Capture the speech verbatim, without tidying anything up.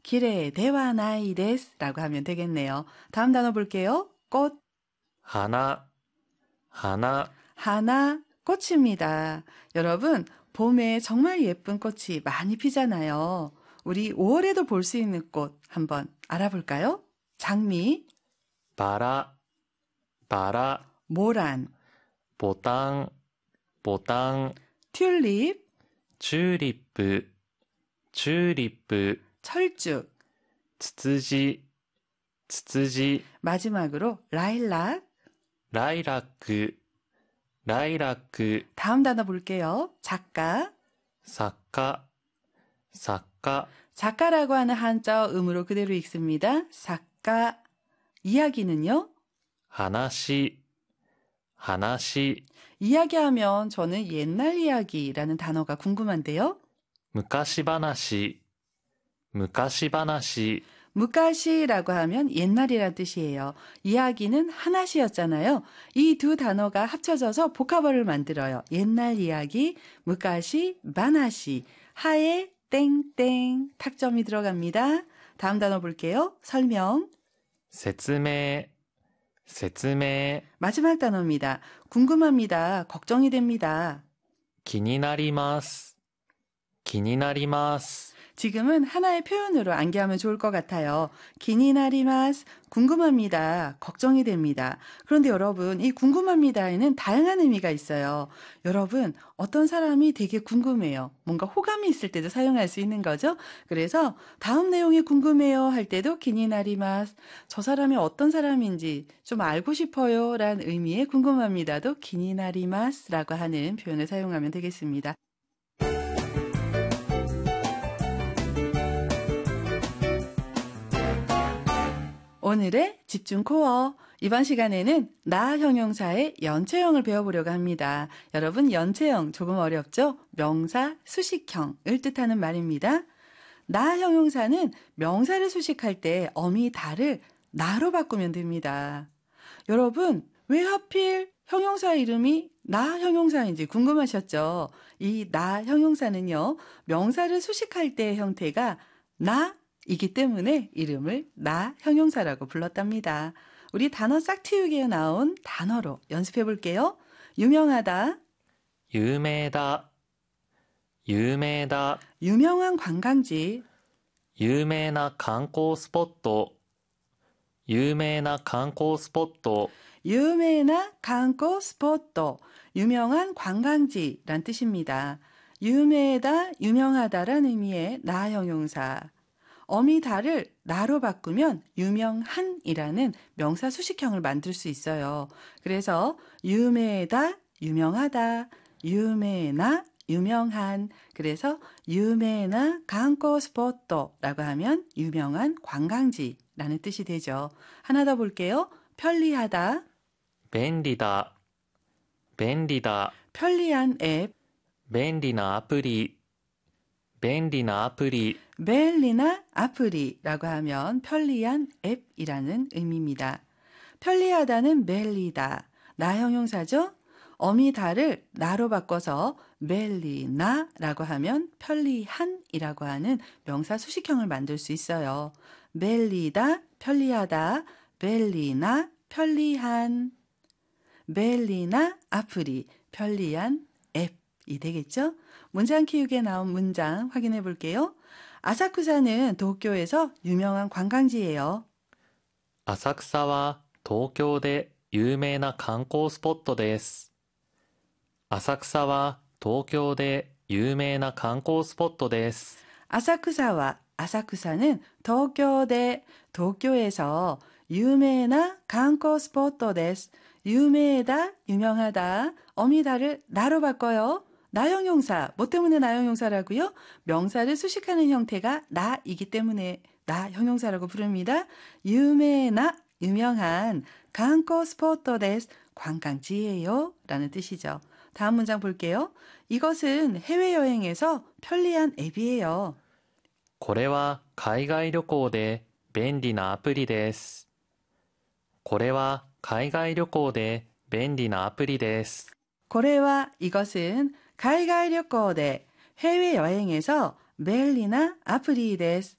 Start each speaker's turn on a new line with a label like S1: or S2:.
S1: 기레 대화 나이 데스 라고 하면 되겠네요. 다음 단어 볼게요. 꽃,
S2: 花、花、
S1: 하나, 꽃입니다. 여러분, 봄에 정말 예쁜 꽃이 많이 피잖아요. 우리 오월에도 볼 수 있는 꽃 한번 알아볼까요? 장미,
S2: バラ、バラ、
S1: 모란,
S2: ボタン、ボタン、
S1: 튤립,
S2: チューリップ、チューリップ、
S1: 철쭉,
S2: ツツジ、ツツジ、
S1: 마지막으로 라일락.
S2: ライラック、ライラック、
S1: 다음 단어 볼게요. 작가.
S2: 作家、作家、
S1: 작가라고 하는 한자 음으로 그대로 읽습니다. 작가. 이야기는요?
S2: 話、話、
S1: 이야기하면 저는 옛날 이야기라는 단어가 궁금한데요.
S2: 昔話、昔話、
S1: 무카시라고 하면 옛날이란 뜻이에요. 이야기는 하나시였잖아요. 이 두 단어가 합쳐져서 복합어를 만들어요. 옛날 이야기, 무카시, 바나시, 하에 땡땡 탁점이 들어갑니다. 다음 단어 볼게요. 설명.
S2: 説明、説明、
S1: 마지막 단어입니다. 궁금합니다. 걱정이 됩니다.
S2: 気になります、気になります。
S1: 지금은 하나의 표현으로 암기하면 좋을 것 같아요. 기니나리마스, 궁금합니다. 걱정이 됩니다. 그런데 여러분, 이 궁금합니다에는 다양한 의미가 있어요. 여러분, 어떤 사람이 되게 궁금해요. 뭔가 호감이 있을 때도 사용할 수 있는 거죠. 그래서 다음 내용이 궁금해요 할 때도 기니나리마스, 저 사람이 어떤 사람인지 좀 알고 싶어요 라는 의미의 궁금합니다도 기니나리마스라고 하는 표현을 사용하면 되겠습니다. 오늘의 집중 코어. 이번 시간에는 나 형용사의 연체형을 배워보려고 합니다. 여러분, 연체형 조금 어렵죠? 명사, 수식형을 뜻하는 말입니다. 나 형용사는 명사를 수식할 때 어미 다를 나로 바꾸면 됩니다. 여러분, 왜 하필 형용사 이름이 나 형용사인지 궁금하셨죠? 이 나 형용사는요, 명사를 수식할 때의 형태가 나 이기 때문에 이름을 나 형용사라고 불렀답니다. 우리 단어 싹틔우기에 나온 단어로 연습해 볼게요. 유명하다,
S2: 有名だ、有名だ、
S1: 유명한 관광지,
S2: 有名な観光スポット、有名な観光スポット、
S1: 유명한 관광 스포트, 유명한 관광지란 뜻입니다. 유명하다, 유명하다란 의미의 나 형용사. 어미 다를 나로 바꾸면 유명한이라는 명사 수식형을 만들 수 있어요. 그래서 유명하다, 유명하다, 유명나, 유명한. 그래서 유명한 관광 스포트라고 하면 유명한 관광지라는 뜻이 되죠. 하나 더 볼게요. 편리하다,
S2: 便利だ、便利だ、
S1: 편리한 앱,
S2: 便利なアプリ、便利なアプリ、
S1: 벨리나 아프리라고 하면 편리한 앱이라는 의미입니다. 편리하다는 벨리다, 나 형용사죠? 어미 다를 나로 바꿔서 벨리나라고 하면 편리한이라고 하는 명사 수식형을 만들 수 있어요. 벨리다, 편리하다, 벨리나, 편리한, 벨리나 아프리, 편리한 앱이 되겠죠? 문장 키우기에 나온 문장 확인해 볼게요. 아사쿠사는 도쿄에서 유명한 관광지예요.
S2: 浅草は東京で有名な観光スポットです。浅草は東京で有名な観光スポットです。
S1: 아사쿠사와 아사쿠사는 도쿄대, 도쿄에서 유명한 관광 스포트 데스. 유명하다, 유명하다, 어미다를 나로 바꿔요. 나 형용사, 뭐 때문에 나 형용사라고요? 명사를 수식하는 형태가 나이기 때문에 나 형용사라고 부릅니다. 유명한, 유명한 관광 스포트 데스, 관광지예요 라는 뜻이죠. 다음 문장 볼게요. 이것은 해외여행에서 편리한 앱이에요.
S2: これは海外旅行で便利なアプリです。これは海外旅行で便利なアプリです。
S1: 고래와 이것은 가이가이旅行で 해외여행에서 벨리나 아프리 데스,